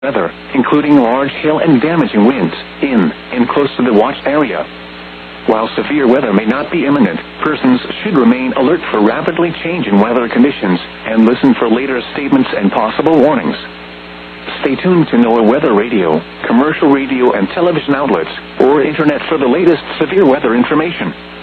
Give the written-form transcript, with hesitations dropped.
weather, including large hail and damaging winds, in and close to the watched area. While severe weather may not be imminent, persons should remain alert for rapidly changing weather conditions and listen for later statements and possible warnings. Stay tuned to NOAA Weather Radio, commercial radio and television outlets, or internet for the latest severe weather information.